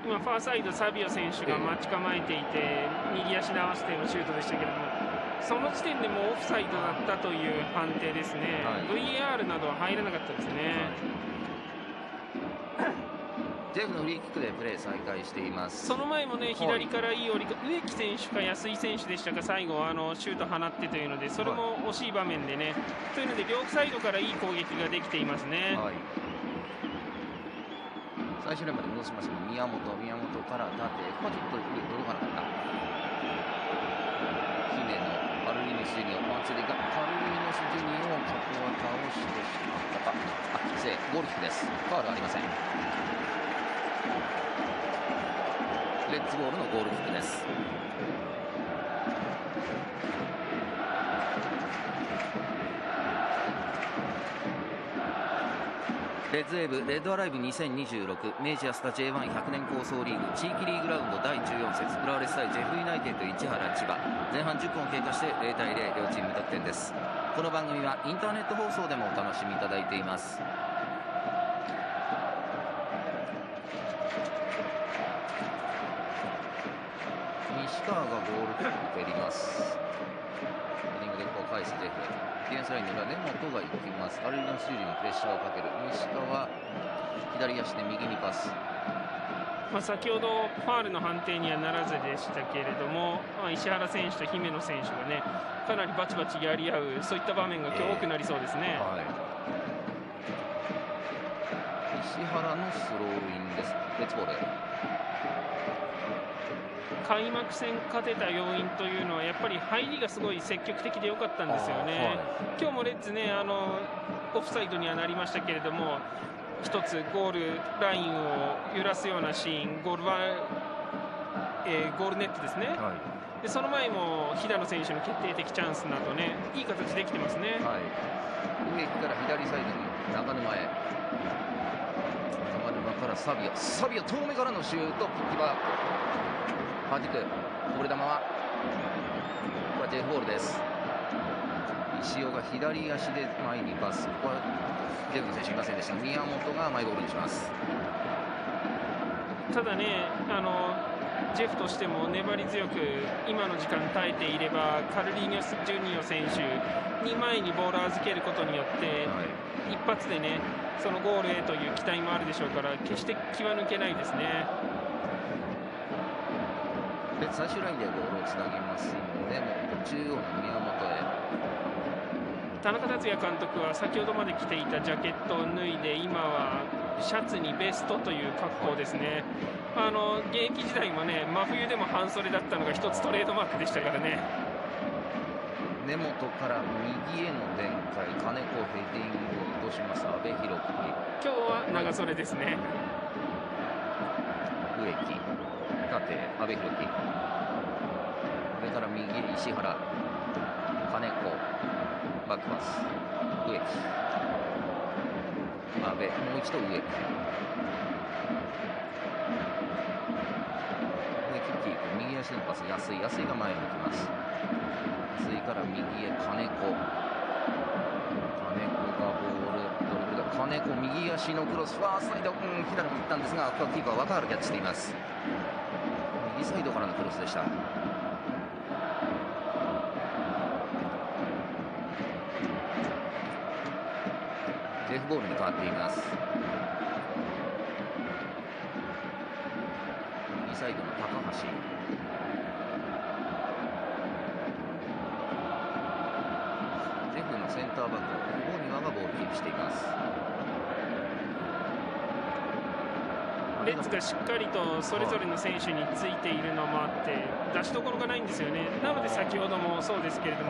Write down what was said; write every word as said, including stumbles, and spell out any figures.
今ファーサイドサビオ選手が待ち構えていて、右足で合わせてのシュートでしたけれども、その時点でもうオフサイドだったという判定ですね。 はい、 ブイエーアール などは入らなかったですね。 ジェフのフリーキックでプレー再開しています。 その前もね、左からいい折り、植木選手か安井選手でしたか、最後あのシュート放ってというので、それも惜しい場面でね、というので両サイドからいい攻撃ができていますね。 はい、最終ラインまで戻しましたが、宮本宮本から縦、ここはちょっと届かなかった。姫野カルリノス・ジュニオ、ワンツーでカルリノス・ジュニオをここは倒してしまったか。あ、失礼、ゴールキックです。ファウルありません。レッツボールのゴールキックです。レッズウェーブレッドアライブにせんにじゅうろく明治安田 ジェイワンひゃく 年構想リーグ地域リーグラウンドだいじゅうよん節浦和レッズ対ジェフユナイテッド市原千葉、前半じゅっぷんを経過してゼロたいゼロ、両チーム無得点です。この番組はインターネット放送でもお楽しみいただいています。西川がゴールキック蹴ります。ヘディングでここ返すジェフ、ディフェンスラインには根本が行きます。アルリノス・ジュリにプレッシャーをかける。西川左足で右にパス。 まあ、先ほどファールの判定にはならずでしたけれども、まあ、石原選手と姫野選手がね、かなりバチバチやり合う、そういった場面が今日多くなりそうですね。 えーはい、石原のスローインです。レッツボール。 開幕戦勝てた要因というのはやっぱり入りがすごい積極的で良かったんですよね。はい、今日もレッズね、あのオフサイドにはなりましたけれども、一つゴールラインを揺らすようなシーン、ゴールは、えー、ゴールネットですね。はい、でその前も平野選手の決定的チャンスなどね、いい形できてますね。はい、 植木から左サイドに中沼へ、中沼からサビオ、サビオ遠目からのシュート、ピッキバ弾く、こぼれ球はこれはジェフボールです。石尾が左足で前にパス、ここはジェフの選手いませんでした。宮本がマイボールにします。 ただね、あのジェフとしても粘り強く今の時間耐えていれば、カルリーニョス・ジュニオ選手に前にボールを預けることによって、はい、一発でねそのゴールへという期待もあるでしょうから、決して気は抜けないですね。 最終ラインでボールをつなぎますので、もう中央の宮本へ。 田中達也監督は先ほどまで着ていたジャケットを脱いで、今はシャツにベストという格好ですね。あの現役時代もね、真冬でも半袖だったのが一つトレードマークでしたからね。 根本から右への展開、金子ヘディングを落とします。阿部寛樹、今日は長袖ですね。 植木、縦阿部寛樹、上から右石原、金子、バックパス、植木、阿部、もう一度植木、植木キープ、右足のパス、安井、安井が前に行きます。安井から右へ金子、金子がボールドリブルだ。金子右足のクロス、ファーサイド、うん、左に行ったんですが、ここはキーパー若原キャッチしています。右サイドからのクロスでした。ジェフボールに変わっています。右サイドの高橋、ジェフのセンターバック、小庭がボールキープしています。 レッズがしっかりとそれぞれの選手についているのもあって、出しどころがないんですよね。なので先ほどもそうですけれども、